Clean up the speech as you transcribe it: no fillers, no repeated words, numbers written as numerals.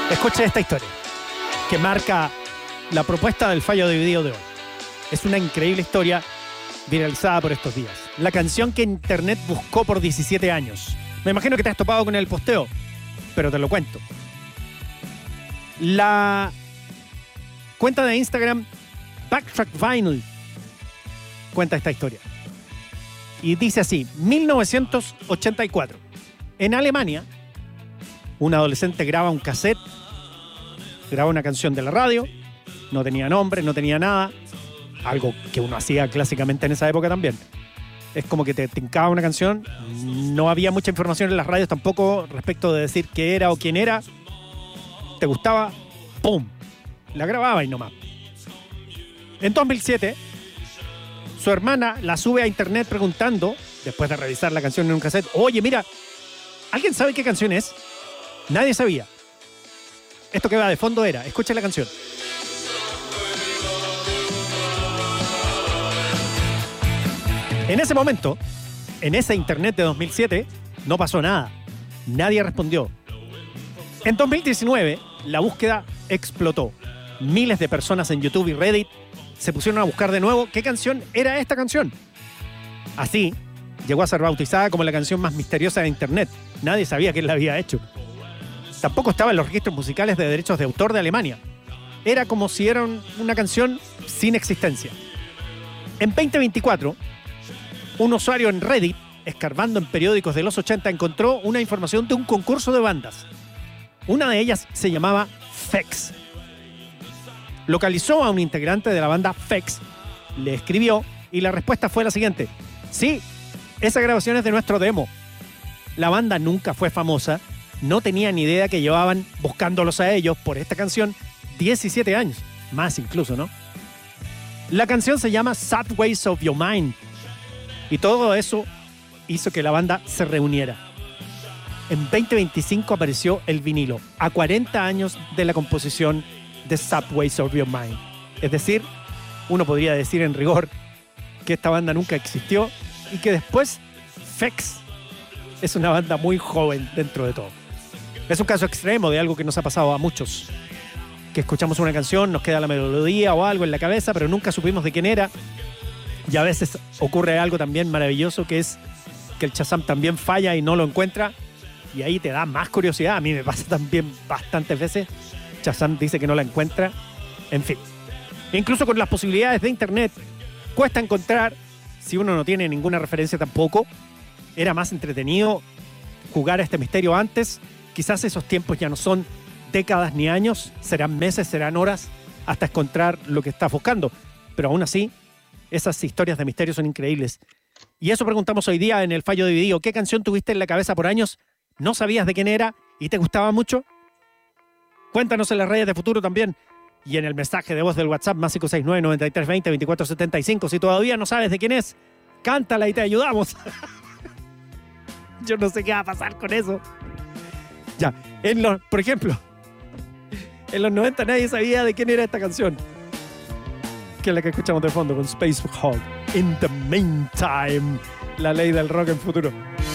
Escuche esta historia que marca la propuesta del fallo dividido de hoy. Es una increíble historia viralizada por estos días. La canción que Internet buscó por 17 años. Me imagino que te has topado con el posteo, pero te lo cuento. La cuenta de Instagram Backtrack Vinyl cuenta esta historia. Y dice así: 1984. En Alemania, un adolescente graba un cassette, graba una canción de la radio, no tenía nombre, no tenía nada, algo que uno hacía clásicamente en esa época también. Es como que te tincaba una canción, no había mucha información en las radios tampoco respecto de decir qué era o quién era, te gustaba, ¡pum!, la grababa y nomás. En 2007, su hermana la sube a internet preguntando, después de revisar la canción en un cassette: oye, mira, ¿alguien sabe qué canción es? Nadie sabía. Esto que va de fondo era, escucha la canción. En ese momento, en ese internet de 2007, no pasó nada. Nadie respondió. En 2019, la búsqueda explotó. Miles de personas en YouTube y Reddit se pusieron a buscar de nuevo qué canción era esta canción. Así, llegó a ser bautizada como la canción más misteriosa de Internet. Nadie sabía quién la había hecho. Tampoco estaba en los registros musicales de derechos de autor de Alemania. Era como si era una canción sin existencia. En 2024, un usuario en Reddit, escarbando en periódicos de los 80, encontró una información de un concurso de bandas. Una de ellas se llamaba Fex. Localizó a un integrante de la banda Fex, le escribió y la respuesta fue la siguiente: sí, esa grabación es de nuestro demo. La banda nunca fue famosa, no tenía ni idea que llevaban buscándolos a ellos por esta canción 17 años, más incluso, ¿no? La canción se llama Sad Ways of Your Mind y todo eso hizo que la banda se reuniera. En 2025 apareció el vinilo, a 40 años de la composición de Sad Ways of Your Mind. Es decir, uno podría decir en rigor que esta banda nunca existió y que después Fex es una banda muy joven dentro de todo. Es un caso extremo de algo que nos ha pasado a muchos, que escuchamos una canción, nos queda la melodía o algo en la cabeza, pero nunca supimos de quién era. Y a veces ocurre algo también maravilloso, que es que el Shazam también falla y no lo encuentra, y ahí te da más curiosidad. A mí me pasa también bastantes veces. Shazam dice que no la encuentra. En fin, incluso con las posibilidades de internet cuesta encontrar, si uno no tiene ninguna referencia tampoco. Era más entretenido jugar a este misterio antes. Quizás esos tiempos ya no son décadas ni años, serán meses, serán horas hasta encontrar lo que estás buscando, pero aún así esas historias de misterio son increíbles. Y eso preguntamos hoy día en el fallo dividido: ¿qué canción tuviste en la cabeza por años, no sabías de quién era y te gustaba mucho? Cuéntanos en las redes de Futuro también y en el mensaje de voz del WhatsApp más 569-9320-2475. Si todavía no sabes de quién es, cántala y te ayudamos. Yo no sé qué va a pasar con eso. Ya, por ejemplo, en los 90 nadie sabía de quién era esta canción, que es la que escuchamos de fondo con Space Hulk. In the meantime, la ley del rock en Futuro.